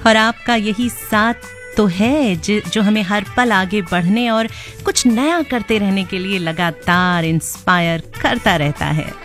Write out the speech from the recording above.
और आपका यही साथ तो है जो हमें हर पल आगे बढ़ने और कुछ नया करते रहने के लिए लगातार इंस्पायर करता रहता है।